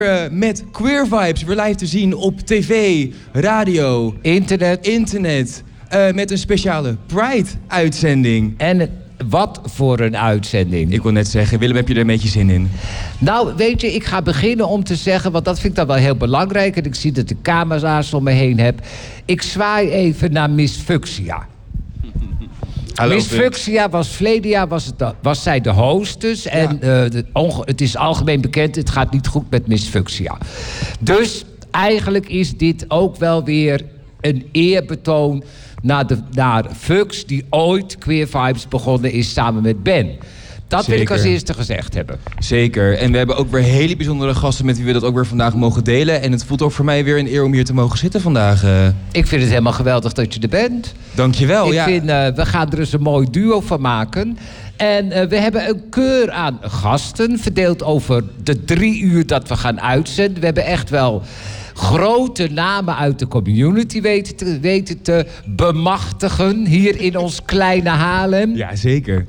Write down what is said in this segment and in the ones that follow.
Met Queer Vibes weer live te zien op tv, radio, internet. Met een speciale Pride-uitzending. En wat voor een uitzending. Ik wil net zeggen, Willem, heb je er een beetje zin in? Nou, weet je, ik ga beginnen om te zeggen, want dat vind ik dan wel heel belangrijk. En ik zie dat de camera's om me heen heb. Ik zwaai even naar Miss Fuchsia. Hallo, Miss Fuchsia was verleden jaar was zij de hostess. En het is algemeen bekend, het gaat niet goed met Miss Fuchsia. Dus eigenlijk is dit ook wel weer een eerbetoon naar Fux, die ooit Queer Vibes begonnen is samen met Ben. Dat wil ik als eerste gezegd hebben. Zeker. En we hebben ook weer hele bijzondere gasten met wie we dat ook weer vandaag mogen delen. En het voelt ook voor mij weer een eer om hier te mogen zitten vandaag. Ik vind het helemaal geweldig dat je er bent. Dankjewel. We gaan er eens een mooi duo van maken. En we hebben een keur aan gasten, verdeeld over de 3 uur dat we gaan uitzenden. We hebben echt wel grote namen uit de community weten te bemachtigen hier in ons kleine Haarlem. Ja, zeker.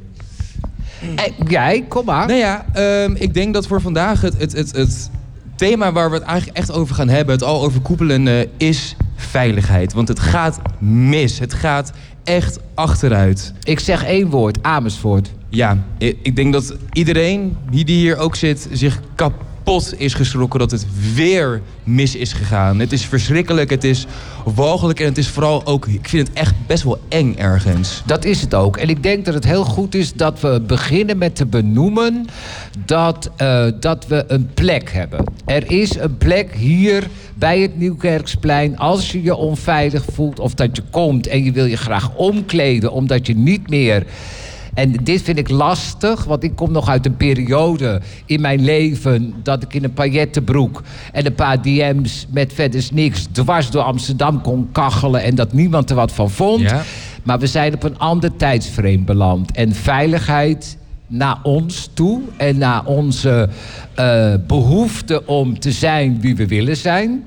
Jij, kom maar. Nou ja, ik denk dat voor vandaag het thema waar we het eigenlijk echt over gaan hebben, het al overkoepelende, is veiligheid. Want het gaat mis. Het gaat echt achteruit. Ik zeg 1 woord, Amersfoort. Ja, ik denk dat iedereen die hier ook zit zich kapot is geschrokken dat het weer mis is gegaan. Het is verschrikkelijk, het is walgelijk en het is vooral ook, ik vind het echt best wel eng ergens. Dat is het ook. En ik denk dat het heel goed is dat we beginnen met te benoemen dat we een plek hebben. Er is een plek hier bij het Nieuwkerksplein. Als je je onveilig voelt of dat je komt en je wil je graag omkleden omdat je niet meer... En dit vind ik lastig, want ik kom nog uit een periode in mijn leven dat ik in een paillettenbroek en een paar DM's met verder niks dwars door Amsterdam kon kachelen en dat niemand er wat van vond. Ja. Maar we zijn op een ander tijdsframe beland. En veiligheid naar ons toe en naar onze behoefte om te zijn wie we willen zijn,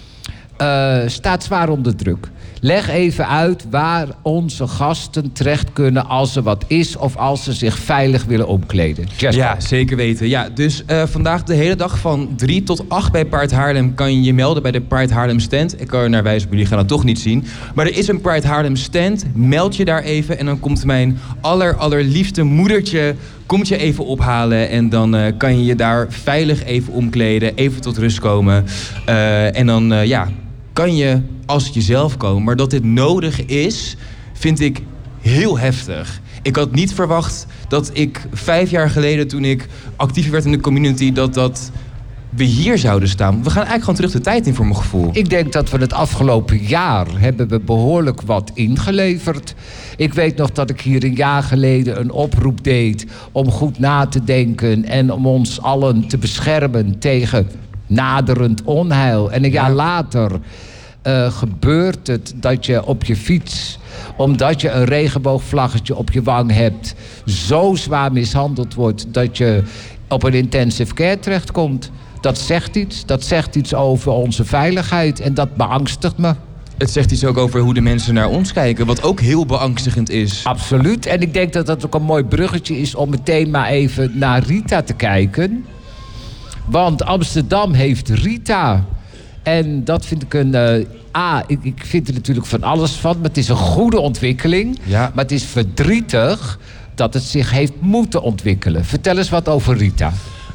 staat zwaar onder druk. Leg even uit waar onze gasten terecht kunnen als er wat is of als ze zich veilig willen omkleden. Jasper. Ja, zeker weten. Ja, dus vandaag de hele dag van 3 tot 8 bij Pride Haarlem kan je je melden bij de Pride Haarlem stand. Ik kan er naar wijzen, maar jullie gaan dat toch niet zien. Maar er is een Pride Haarlem stand. Meld je daar even en dan komt mijn allerliefste moedertje komt je even ophalen en dan kan je je daar veilig even omkleden, even tot rust komen. En dan kan je als jezelf komen. Maar dat dit nodig is, vind ik heel heftig. Ik had niet verwacht dat ik 5 jaar geleden, toen ik actief werd in de community, dat we hier zouden staan. We gaan eigenlijk gewoon terug de tijd in voor mijn gevoel. Ik denk dat we het afgelopen jaar hebben we behoorlijk wat ingeleverd. Ik weet nog dat ik hier een jaar geleden een oproep deed om goed na te denken en om ons allen te beschermen tegen naderend onheil. En een jaar later gebeurt het dat je op je fiets, omdat je een regenboogvlaggetje op je wang hebt, zo zwaar mishandeld wordt dat je op een intensive care terechtkomt. Dat zegt iets over onze veiligheid en dat beangstigt me. Het zegt iets ook over hoe de mensen naar ons kijken, wat ook heel beangstigend is. Absoluut. En ik denk dat dat ook een mooi bruggetje is om meteen maar even naar Rita te kijken. Want Amsterdam heeft Rita. En dat vind ik ik vind er natuurlijk van alles van, maar het is een goede ontwikkeling. Ja. Maar het is verdrietig dat het zich heeft moeten ontwikkelen. Vertel eens wat over Rita.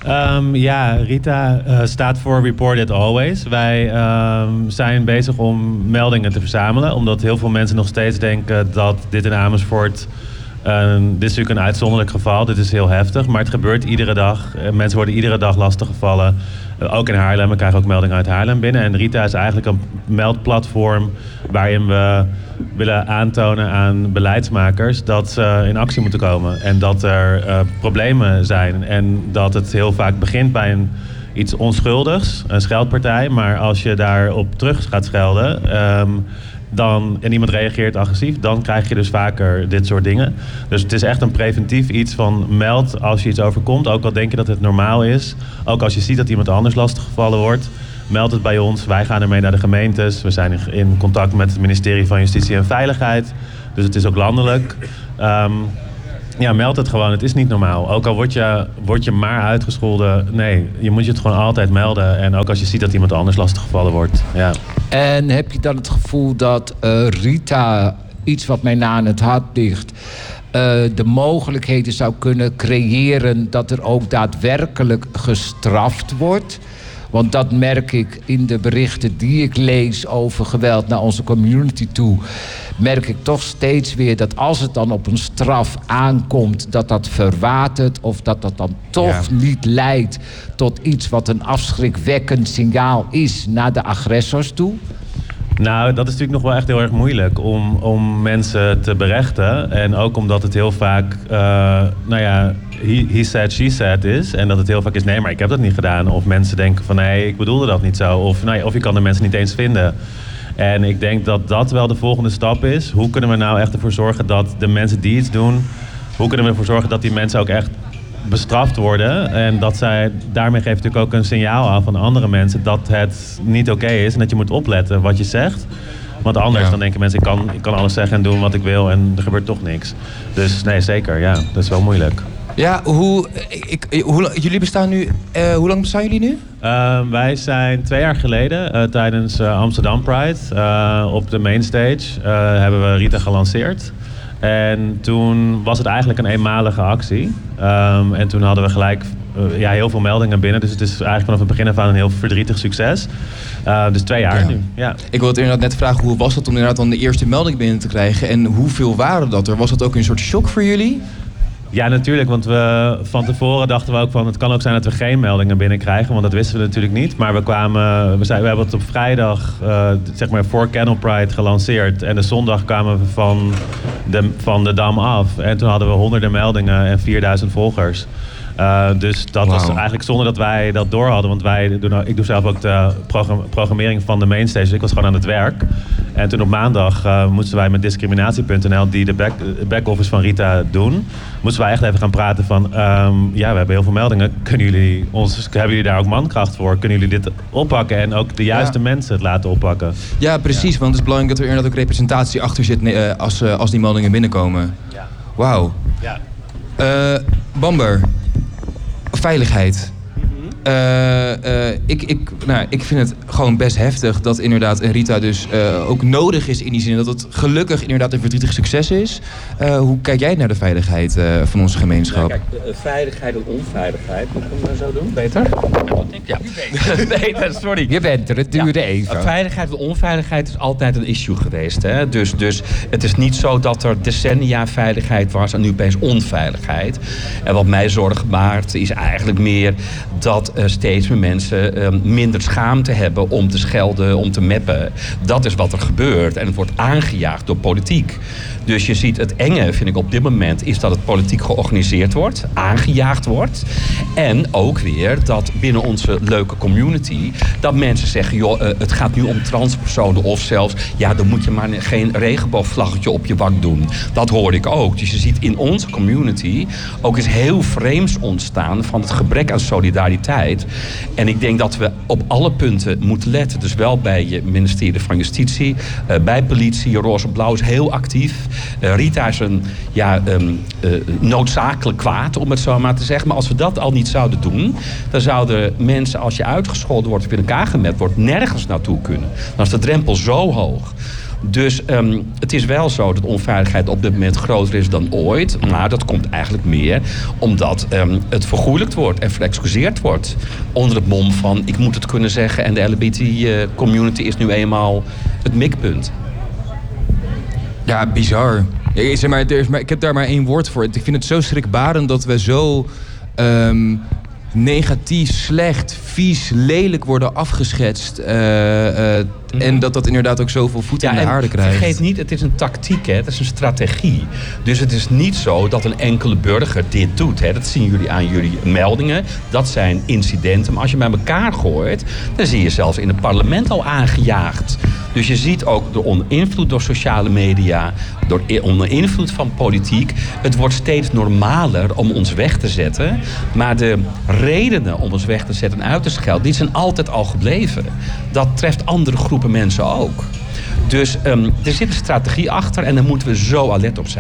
Rita staat voor Report It Always. Wij zijn bezig om meldingen te verzamelen, omdat heel veel mensen nog steeds denken dat dit in Amersfoort... dit is natuurlijk een uitzonderlijk geval, dit is heel heftig, maar het gebeurt iedere dag. Mensen worden iedere dag lastiggevallen. Ook in Haarlem, we krijgen ook meldingen uit Haarlem binnen. En Rita is eigenlijk een meldplatform waarin we willen aantonen aan beleidsmakers dat ze in actie moeten komen. En dat er problemen zijn en dat het heel vaak begint bij iets onschuldigs, een scheldpartij. Maar als je daarop terug gaat schelden en iemand reageert agressief, dan krijg je dus vaker dit soort dingen. Dus het is echt een preventief iets van meld als je iets overkomt. Ook al denk je dat het normaal is. Ook als je ziet dat iemand anders lastiggevallen wordt. Meld het bij ons. Wij gaan ermee naar de gemeentes. We zijn in contact met het ministerie van Justitie en Veiligheid. Dus het is ook landelijk. Ja, meld het gewoon. Het is niet normaal. Ook al word je maar uitgescholden. Nee, je moet je het gewoon altijd melden. En ook als je ziet dat iemand anders lastiggevallen wordt. Ja. En heb je dan het gevoel dat Rita, iets wat mij na aan het hart ligt, de mogelijkheden zou kunnen creëren dat er ook daadwerkelijk gestraft wordt? Want dat merk ik in de berichten die ik lees over geweld naar onze community toe. Merk ik toch steeds weer dat als het dan op een straf aankomt, dat verwatert. Of dat dan toch niet leidt tot iets wat een afschrikwekkend signaal is naar de agressors toe. Nou, dat is natuurlijk nog wel echt heel erg moeilijk om mensen te berechten. En ook omdat het heel vaak, he said, she said is. En dat het heel vaak is, nee, maar ik heb dat niet gedaan. Of mensen denken van, nee, ik bedoelde dat niet zo. Of je kan de mensen niet eens vinden. En ik denk dat dat wel de volgende stap is. Hoe kunnen we nou echt ervoor zorgen dat de mensen die iets doen, hoe kunnen we ervoor zorgen dat die mensen ook echt bestraft worden. En daarmee geeft natuurlijk ook een signaal af aan andere mensen dat het niet oké is en dat je moet opletten wat je zegt. Want anders dan denken mensen, ik kan alles zeggen en doen wat ik wil en er gebeurt toch niks. Dus nee, zeker, ja, dat is wel moeilijk. Ja, jullie bestaan nu, hoe lang bestaan jullie nu? Wij zijn 2 jaar geleden tijdens Amsterdam Pride op de mainstage hebben we Rita gelanceerd. En toen was het eigenlijk een eenmalige actie. En toen hadden we gelijk heel veel meldingen binnen. Dus het is eigenlijk vanaf het begin af aan een heel verdrietig succes. Dus 2 jaar nu. Ja. Ik wilde inderdaad net vragen, hoe was het om inderdaad dan de eerste melding binnen te krijgen? En hoeveel waren dat er? Was dat ook een soort shock voor jullie? Ja, natuurlijk. Want van tevoren dachten we ook van, het kan ook zijn dat we geen meldingen binnenkrijgen. Want dat wisten we natuurlijk niet. Maar we hebben het op vrijdag, voor Kennel Pride gelanceerd. En de zondag kwamen we van de Dam af. En toen hadden we honderden meldingen en 4000 volgers. Dus dat was eigenlijk zonder dat wij dat door hadden. Want ik doe zelf ook de programmering van de mainstage. Dus ik was gewoon aan het werk. En toen op maandag moesten wij met discriminatie.nl, die de back-office van Rita doen, moesten wij echt even gaan praten van, we hebben heel veel meldingen. Hebben jullie daar ook mankracht voor? Kunnen jullie dit oppakken en ook de juiste mensen het laten oppakken? Ja, precies. Want het is belangrijk dat er inderdaad ook representatie achter zit als die meldingen binnenkomen. Ja. Wauw. Ja. Bamber. Veiligheid. Ik vind het gewoon best heftig dat inderdaad Rita dus ook nodig is in die zin dat het gelukkig inderdaad een verdrietig succes is. Hoe kijk jij naar de veiligheid van onze gemeenschap? Ja, kijk, veiligheid en onveiligheid, moet ik hem zo doen? Beter? Ja. Nee, sorry. Je bent er, het duurde even. Veiligheid en onveiligheid is altijd een issue geweest. Hè? Dus het is niet zo dat er decennia veiligheid was en nu opeens onveiligheid. En wat mij zorgen maakt is eigenlijk meer dat steeds meer mensen minder schaamte hebben om te schelden, om te meppen. Dat is wat er gebeurt. En het wordt aangejaagd door politiek. Dus je ziet het enge, vind ik op dit moment, is dat het politiek georganiseerd wordt, aangejaagd wordt. En ook weer dat binnen onze leuke community, dat mensen zeggen, joh, het gaat nu om transpersonen of zelfs, dan moet je maar geen regenboogvlaggetje op je wak doen. Dat hoor ik ook. Dus je ziet in onze community ook eens heel vreemds ontstaan van het gebrek aan solidariteit. En ik denk dat we op alle punten moeten letten. Dus wel bij je ministerie van Justitie, bij politie, Roze en Blauw is heel actief. Rita is een noodzakelijk kwaad, om het zo maar te zeggen. Maar als we dat al niet zouden doen, dan zouden mensen, als je uitgescholden wordt of in elkaar gemet wordt, nergens naartoe kunnen. Dan is de drempel zo hoog. Dus het is wel zo dat onveiligheid op dit moment groter is dan ooit. Maar dat komt eigenlijk meer omdat het vergoeilijkt wordt en verexcuseerd wordt. Onder het mom van, ik moet het kunnen zeggen en de LGBT-community is nu eenmaal het mikpunt. Ja, bizar. Ik heb daar maar 1 woord voor. Ik vind het zo schrikbarend dat we zo negatief, slecht, vies, lelijk worden afgeschetst. En dat inderdaad ook zoveel voet in de aarde krijgt. Vergeet niet, het is een tactiek, hè? Het is een strategie. Dus het is niet zo dat een enkele burger dit doet. Hè? Dat zien jullie aan jullie meldingen. Dat zijn incidenten. Maar als je bij elkaar gooit, dan zie je zelfs in het parlement al aangejaagd. Dus je ziet ook onder invloed door sociale media, onder invloed van politiek, het wordt steeds normaler om ons weg te zetten. Maar de redenen om ons weg te zetten en uit te schelden, die zijn altijd al gebleven. Dat treft andere groepen mensen ook. Dus er zit een strategie achter en daar moeten we zo alert op zijn.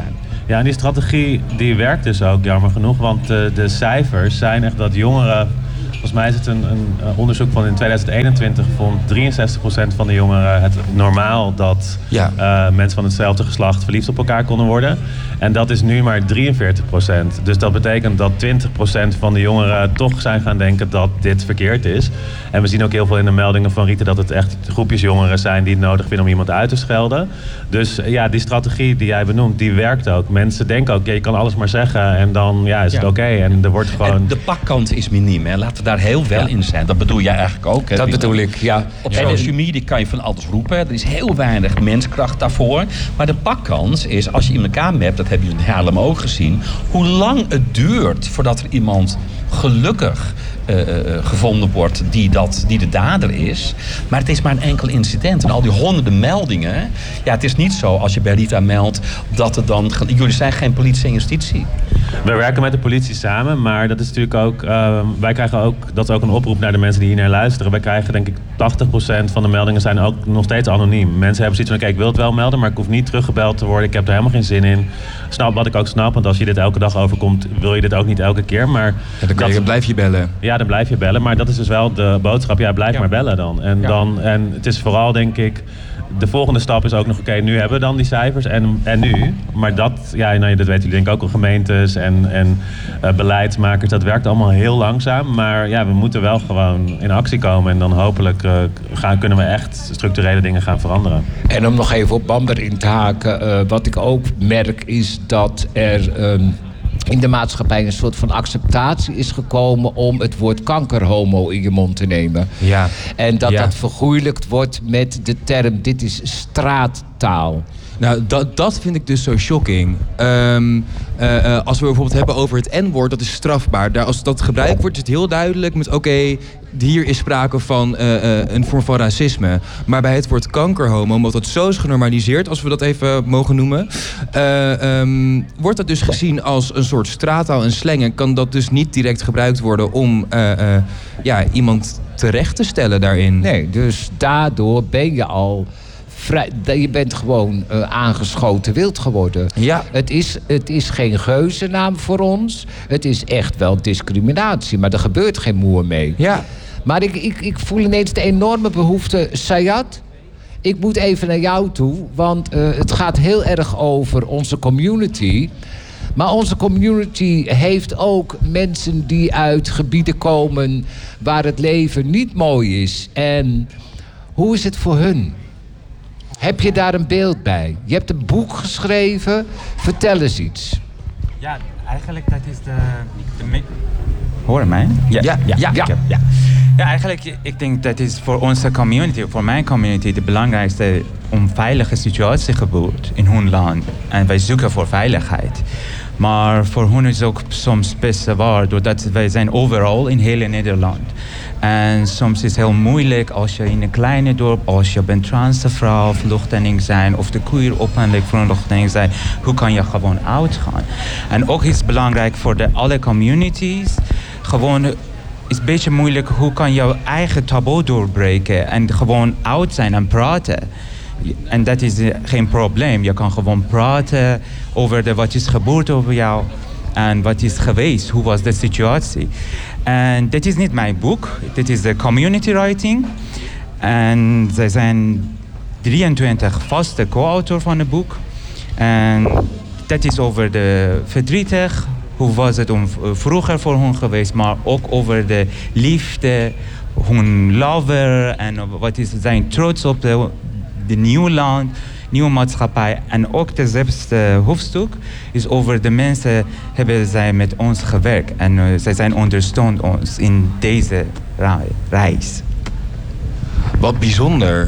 Ja, en die strategie die werkt dus ook, jammer genoeg. Want de cijfers zijn echt dat jongeren... Volgens mij is het een onderzoek van in 2021 vond 63% van de jongeren het normaal dat mensen van hetzelfde geslacht verliefd op elkaar konden worden. En dat is nu maar 43%. Dus dat betekent dat 20% van de jongeren toch zijn gaan denken dat dit verkeerd is. En we zien ook heel veel in de meldingen van Rita dat het echt groepjes jongeren zijn die het nodig vinden om iemand uit te schelden. Dus ja, die strategie die jij benoemt, die werkt ook. Mensen denken ook, je kan alles maar zeggen en dan is het oké. En er wordt gewoon... En de pakkant is miniem, hè. Laten we daar heel wel in zijn. Dat bedoel jij eigenlijk ook, hè? Dat bedoel ik, ja. Op social media kan je van alles roepen. Er is heel weinig menskracht daarvoor. Maar de pakkans is, als je in elkaar mapt, dat heb je in Haarlem ook gezien, hoe lang het duurt voordat er iemand gelukkig gevonden wordt die de dader is. Maar het is maar een enkel incident. En al die honderden meldingen. Ja, het is niet zo als je bij Rita meldt dat het dan... Jullie zijn geen politie en justitie. We werken met de politie samen, maar dat is natuurlijk ook... wij krijgen ook... Dat is ook een oproep naar de mensen die hier naar luisteren. Wij krijgen denk ik 80% van de meldingen zijn ook nog steeds anoniem. Mensen hebben zoiets van, kijk, ik wil het wel melden, maar ik hoef niet teruggebeld te worden. Ik heb er helemaal geen zin in. Wat ik ook snap, want als je dit elke dag overkomt, wil je dit ook niet elke keer. Maar dan blijf je bellen. Ja, dan blijf je bellen. Maar dat is dus wel de boodschap. Ja, blijf maar bellen dan. En het is vooral, denk ik... De volgende stap is ook nog, nu hebben we dan die cijfers en nu. Maar dat weten jullie denk ik ook al, gemeentes en beleidsmakers. Dat werkt allemaal heel langzaam. Maar ja, we moeten wel gewoon in actie komen. En dan hopelijk kunnen we echt structurele dingen gaan veranderen. En om nog even op Bamber in te haken. Wat ik ook merk is dat er... in de maatschappij een soort van acceptatie is gekomen om het woord kankerhomo in je mond te nemen. Ja. En dat vergoeilijkt wordt met de term, dit is straattaal. Nou, dat vind ik dus zo shocking. Als we bijvoorbeeld hebben over het N-woord, dat is strafbaar. Als dat gebruikt wordt, is het heel duidelijk met hier is sprake van een vorm van racisme. Maar bij het woord kankerhomo, omdat het zo is genormaliseerd, als we dat even mogen noemen, wordt dat dus gezien als een soort straattaal en slang. En kan dat dus niet direct gebruikt worden om iemand terecht te stellen daarin. Nee, dus daardoor ben je al... Je bent gewoon aangeschoten wild geworden. Ja. Het is geen geuzennaam voor ons. Het is echt wel discriminatie. Maar er gebeurt geen moer mee. Ja. Maar ik voel ineens de enorme behoefte. Sayat, ik moet even naar jou toe. Want het gaat heel erg over onze community. Maar onze community heeft ook mensen die uit gebieden komen waar het leven niet mooi is. En hoe is het voor hun? Heb je daar een beeld bij? Je hebt een boek geschreven. Vertel eens iets. Ja, eigenlijk dat is de Hoor je mij? Ja. Ja, eigenlijk, ik denk dat is voor onze community, voor mijn community, de belangrijkste om veilige situatie gebeurt in hun land. En wij zoeken voor veiligheid. Maar voor hun is het ook soms best zwaar, doordat wij zijn overal in heel Nederland. En soms is het heel moeilijk als je in een kleine dorp, als je een transvrouw, vluchteling zijn of de queer openlijk vluchteling zijn, hoe kan je gewoon uitgaan? En ook is het belangrijk voor alle communities, gewoon is een beetje moeilijk, hoe kan je eigen taboe doorbreken en gewoon oud zijn en praten. En dat is geen probleem. Je kan gewoon praten over wat is gebeurd over jou en wat is geweest, hoe was de situatie. En dit is niet mijn boek, dit is de community writing. En zij zijn 23 vaste co-autor van het boek. En dat is over de verdrietig, hoe was het vroeger voor hun geweest, maar ook over de liefde, hun lover en wat is zijn trots op de nieuwe land, nieuwe maatschappij. En ook de zesde hoofdstuk is over de mensen hebben zij met ons gewerkt en zij zijn ondersteund ons in deze reis. Wat bijzonder.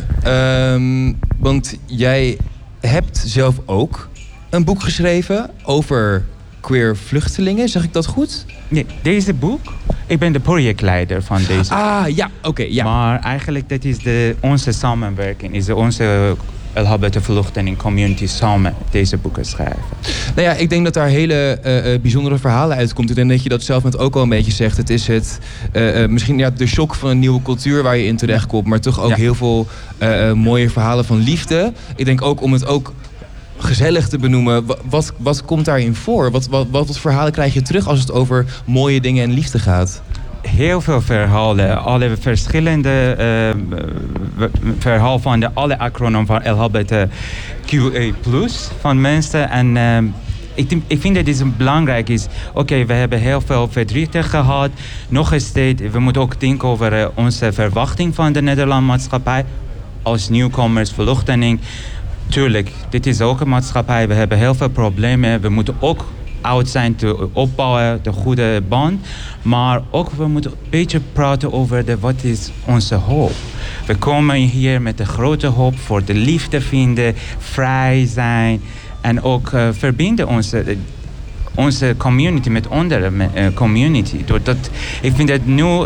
Want jij hebt zelf ook een boek geschreven over queer vluchtelingen, zeg ik dat goed? Nee, deze boek, ik ben de projectleider van deze. Oké. Maar eigenlijk dat is onze samenwerking, is onze LGBT-vluchteling community samen deze boeken schrijven. Nou ja, ik denk dat daar hele bijzondere verhalen uitkomt. Ik denk dat je dat zelf net ook al een beetje zegt. Het is misschien de shock van een nieuwe cultuur waar je in terecht komt, maar toch ook heel veel mooie verhalen van liefde. Ik denk ook om het ook gezellig te benoemen. Wat komt daarin voor? Wat verhalen krijg je terug als het over mooie dingen en liefde gaat? Heel veel verhalen. Alle verschillende verhalen van alle acronym van LHBTQA+ van mensen. En ik vind dat het belangrijk is. Oké, we hebben heel veel verdriet gehad. Nog steeds, we moeten ook denken over onze verwachting van de Nederlandse maatschappij. Als nieuwkomers, vluchteling. Tuurlijk, dit is ook een maatschappij. We hebben heel veel problemen. We moeten ook oud zijn te opbouwen, de goede band. Maar ook we moeten een beetje praten over wat is onze hoop. We komen hier met de grote hoop voor de liefde vinden, vrij zijn en ook verbinden onze community met andere community. Doordat, ik vind dat nu,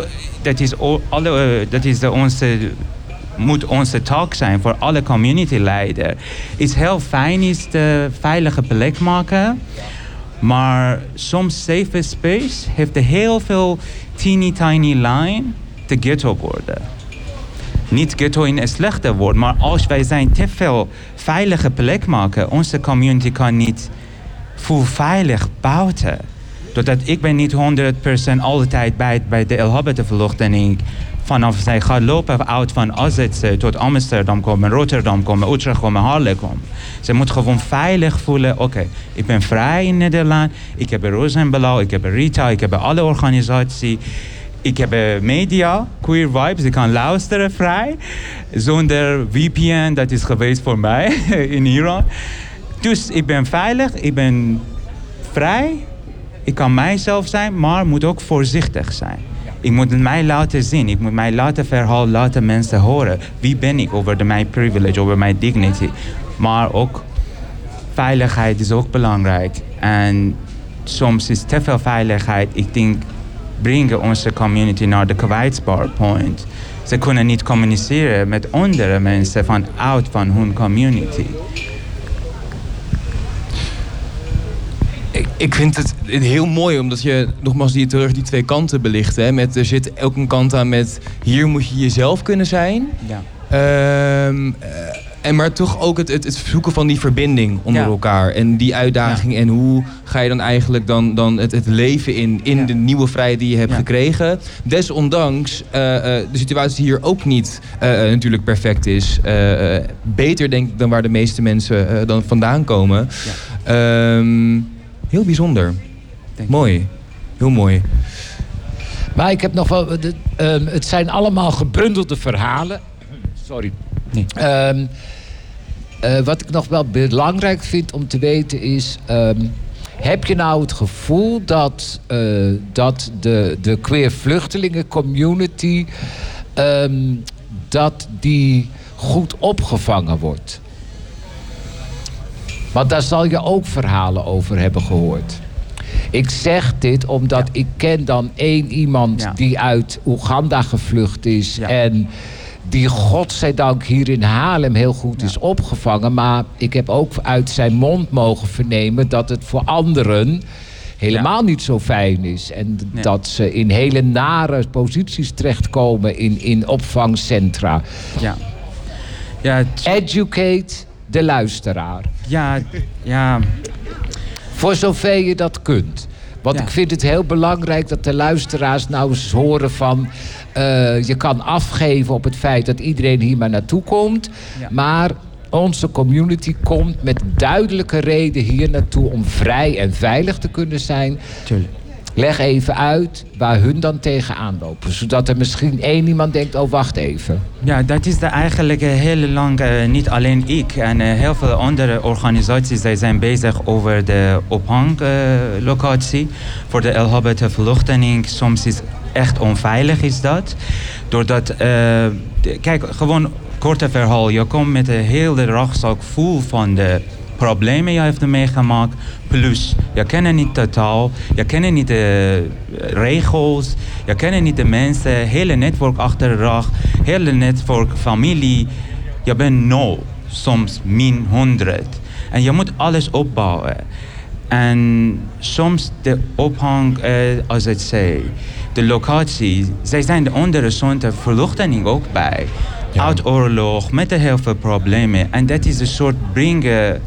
moet onze taak zijn voor alle communityleiders. Het is heel fijn is de veilige plek maken. Maar soms safe space heeft heel veel tiny line te ghetto worden. Niet ghetto in een slechte woord, maar als wij zijn te veel veilige plek maken, onze community kan niet voel veilig buiten. Doordat ik ben niet 100% altijd bij de LHBT-vluchteling. Vanaf zij gaat lopen uit van AZC tot Amsterdam komen, Rotterdam komen, Utrecht komen, Haarlem komen. Ze moet gewoon veilig voelen. Oké, ik ben vrij in Nederland. Ik heb Roze en Blauw, ik heb Rita, ik heb alle organisaties. Ik heb media, queer vibes, ik kan luisteren vrij. Zonder VPN, dat is geweest voor mij in Iran. Dus ik ben veilig, ik ben vrij. Ik kan mijzelf zijn, maar moet ook voorzichtig zijn. Ik moet het mij laten zien, ik moet mij laten verhaal laten mensen horen. Wie ben ik over mijn privilege, over mijn dignity. Maar ook veiligheid is ook belangrijk. En soms is te veel veiligheid, ik denk, brengen onze community naar de kwetsbaar point. Ze kunnen niet communiceren met andere mensen vanuit van hun community. Ik vind het heel mooi, omdat je nogmaals die twee kanten belicht. Hè? Er zit ook een kant aan met hier moet je jezelf kunnen zijn. Ja. Maar toch ook het zoeken van die verbinding onder elkaar. En die uitdaging. Ja. En hoe ga je dan eigenlijk dan het leven in de nieuwe vrijheid die je hebt gekregen. Desondanks de situatie hier ook niet natuurlijk perfect is. Beter denk ik dan waar de meeste mensen dan vandaan komen. Ja. Heel bijzonder. Mooi. Heel mooi. Maar ik heb nog wel... het zijn allemaal gebundelde verhalen. Sorry. Nee. Wat ik nog wel belangrijk vind om te weten is... heb je nou het gevoel dat de queer vluchtelingen community... dat die goed opgevangen wordt? Want daar zal je ook verhalen over hebben gehoord. Ik zeg dit omdat ik ken dan één iemand die uit Oeganda gevlucht is. Ja. En die godzijdank hier in Haarlem heel goed is opgevangen. Maar ik heb ook uit zijn mond mogen vernemen dat het voor anderen helemaal niet zo fijn is. En dat ze in hele nare posities terechtkomen in opvangcentra. Ja. Educate de luisteraar. Ja. Voor zover je dat kunt. Want ik vind het heel belangrijk dat de luisteraars nou eens horen van... je kan afgeven op het feit dat iedereen hier maar naartoe komt. Ja. Maar onze community komt met duidelijke reden hier naartoe om vrij en veilig te kunnen zijn. Tuurlijk. Leg even uit waar hun dan tegenaan lopen. Zodat er misschien één iemand denkt, oh wacht even. Ja, dat is eigenlijk heel lang, niet alleen ik. En heel veel andere organisaties zijn bezig over de ophanglocatie. Voor de LHBT-vluchteling. Soms is echt onveilig is dat. Doordat, kijk, gewoon korte verhaal. Je komt met een hele rechtszaak vol van de problemen je heeft meegemaakt. Plus, je kent niet de taal, je kent niet de regels, je kent niet de mensen, hele netwerk achter de rug, hele netwerk familie. Je bent 0, soms min 100. En je moet alles opbouwen. En soms de ophang, als ik zei, de locatie, zij zijn de onderzochte vluchtelingen ook bij. Ja. Uit oorlog, met heel veel problemen. En dat is een soort brengen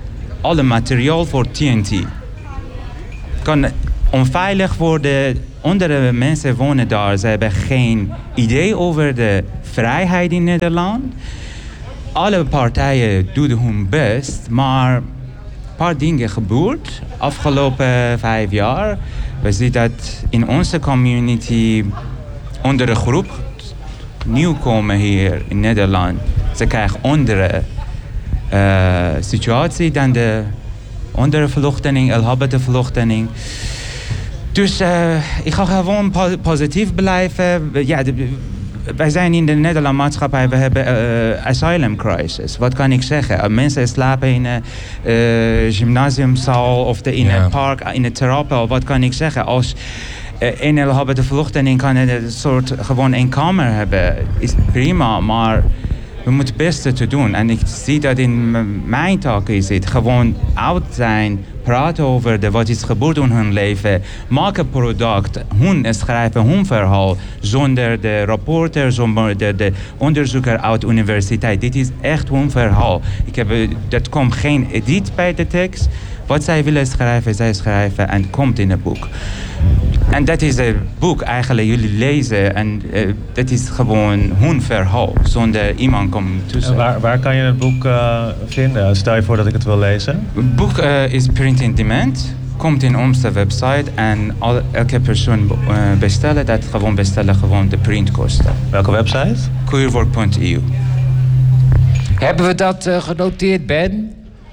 alle materiaal voor TNT. Kan onveilig worden. Andere mensen wonen daar. Ze hebben geen idee over de vrijheid in Nederland. Alle partijen doen hun best, maar een paar dingen gebeurd afgelopen 5 jaar. We zien dat in onze community andere groep nieuwkomen hier in Nederland. Ze krijgen andere situatie dan de andere vluchteling, LGBT-vluchteling. Dus ik ga gewoon positief blijven. Ja, wij zijn in de Nederlandse maatschappij, we hebben asylum crisis. Wat kan ik zeggen? Mensen slapen in een gymnasiumzaal of in een park, in een therapie. Wat kan ik zeggen? Als een LGBT-vluchteling kan een soort gewoon een kamer hebben, is prima, maar we moeten het beste te doen. En ik zie dat in mijn taak is het gewoon oud zijn, praten over wat is gebeurd in hun leven, maken product, hun schrijven hun verhaal, zonder de rapporter, zonder de onderzoeker uit de universiteit. Dit is echt hun verhaal. Dat komt geen edit bij de tekst. Wat zij willen schrijven, zij schrijven en het komt in het boek. En dat is het boek eigenlijk, jullie lezen en dat is gewoon hun verhaal, zonder iemand komt tussen. Waar kan je het boek vinden? Stel je voor dat ik het wil lezen. Het boek is print in demand, komt in onze website en elke persoon bestellen, dat gewoon bestellen gewoon de printkosten. Welke website? Queerwork.eu. Hebben we dat genoteerd, Ben?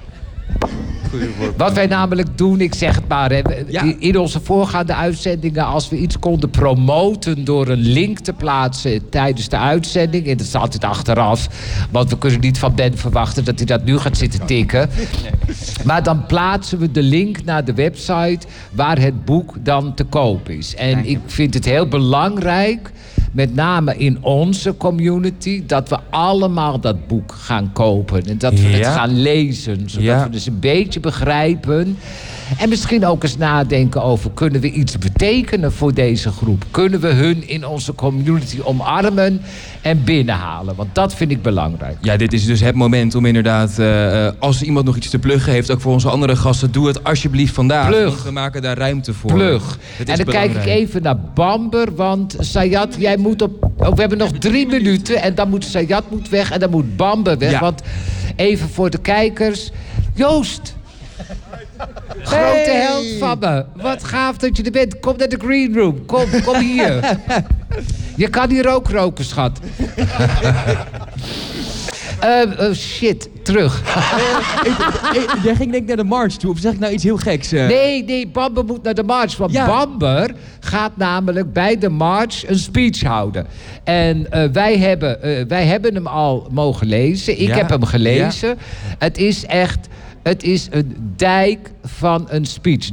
Wat wij namelijk doen, ik zeg het maar, in onze voorgaande uitzendingen, als we iets konden promoten door een link te plaatsen tijdens de uitzending, en dat is altijd achteraf, want we kunnen niet van Ben verwachten dat hij dat nu gaat zitten tikken. Maar dan plaatsen we de link naar de website waar het boek dan te koop is. En ik vind het heel belangrijk, met name in onze community, dat we allemaal dat boek gaan kopen. En dat we het gaan lezen, zodat we dus een beetje begrijpen. En misschien ook eens nadenken over, kunnen we iets betekenen voor deze groep? Kunnen we hun in onze community omarmen en binnenhalen? Want dat vind ik belangrijk. Ja, dit is dus het moment om inderdaad, als iemand nog iets te pluggen heeft, ook voor onze andere gasten, doe het alsjeblieft vandaag. Plug. Want we maken daar ruimte voor. Plug. En dan kijk ik even naar Bamber, want Sayat, jij moet op... Oh, we hebben nog 3 minuten en dan moet Sayat weg en dan moet Bamber weg. Ja. Want even voor de kijkers, Joost... Grote held van me. Wat gaaf dat je er bent. Kom naar de green room. Kom hier. Je kan hier ook roken, schat. Shit, terug. Jij ging denk ik naar de march toe, of zeg ik nou iets heel geks? Nee, Bamber moet naar de march. Want Bamber gaat namelijk bij de march een speech houden. En wij hebben hem al mogen lezen. Ik heb hem gelezen. Ja. Het is een dijk van een speech.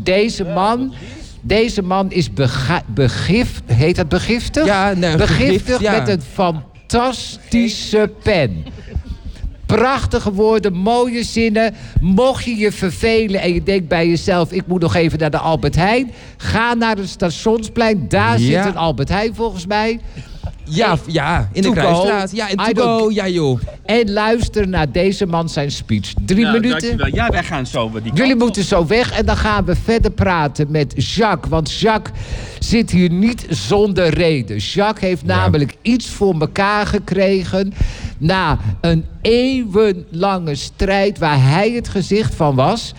Deze man is heet dat begiftigd? Ja, nee, begiftigd met een fantastische pen. Prachtige woorden, mooie zinnen. Mocht je je vervelen en je denkt bij jezelf, ik moet nog even naar de Albert Heijn. Ga naar het Stationsplein. Daar zit een Albert Heijn volgens mij. Ja, in de Kruisstraat. Ja, in Togo, ja joh. En luister naar deze man zijn speech. 3 minuten. Dankjewel. Ja, wij gaan zo. Jullie moeten zo weg en dan gaan we verder praten met Jacques. Want Jacques zit hier niet zonder reden. Jacques heeft namelijk iets voor elkaar gekregen na een eeuwenlange strijd waar hij het gezicht van was.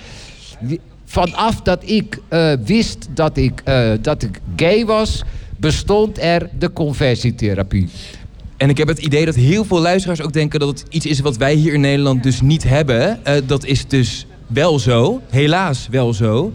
Vanaf dat ik wist dat ik gay was, bestond er de conversietherapie. En ik heb het idee dat heel veel luisteraars ook denken dat het iets is wat wij hier in Nederland dus niet hebben. Dat is dus wel zo. Helaas wel zo.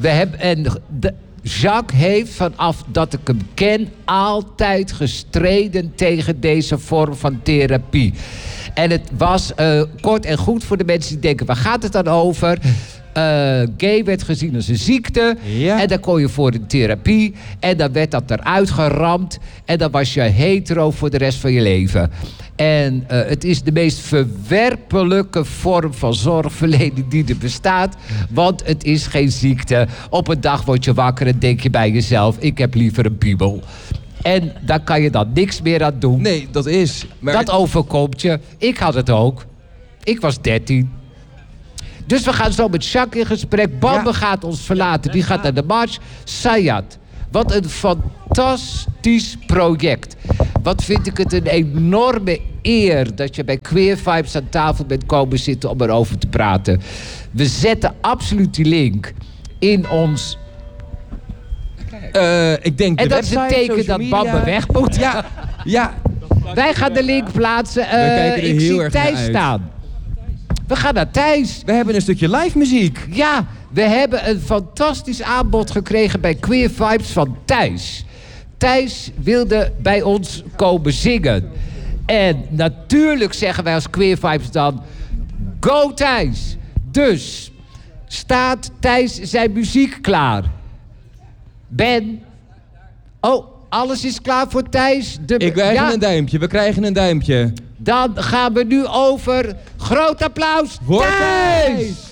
Jacques heeft vanaf dat ik hem ken altijd gestreden tegen deze vorm van therapie. En het was kort en goed voor de mensen die denken, waar gaat het dan over? Gay werd gezien als een ziekte. Ja. En dan kon je voor een therapie. En dan werd dat eruit geramd. En dan was je hetero voor de rest van je leven. En het is de meest verwerpelijke vorm van zorgverlening die er bestaat. Want het is geen ziekte. Op een dag word je wakker en denk je bij jezelf, ik heb liever een piemel. En daar kan je dan niks meer aan doen. Nee, dat is. Maar dat overkomt je. Ik had het ook. Ik was 13. Dus we gaan zo met Jacques in gesprek. Bambe gaat ons verlaten. Die gaat naar de march. Sayat. Wat een fantastisch project. Wat vind ik het een enorme eer dat je bij Queer Vibes aan tafel bent komen zitten om erover te praten. We zetten absoluut die link in ons... Ik denk En de dat is een website, teken social dat media. Bambe weg moet. Ja. Wij gaan de link plaatsen. kijken er Ik heel zie erg naar Thijs uit. staan. We gaan naar Thijs. We hebben een stukje live muziek. Ja, we hebben een fantastisch aanbod gekregen bij Queer Vibes van Thijs. Thijs wilde bij ons komen zingen. En natuurlijk zeggen wij als Queer Vibes dan... Go Thijs! Dus staat Thijs zijn muziek klaar? Ben? Oh, alles is klaar voor Thijs? Ik krijg een duimpje. We krijgen een duimpje. Dan gaan we nu over. Groot applaus, Voor Thijs! Thijs!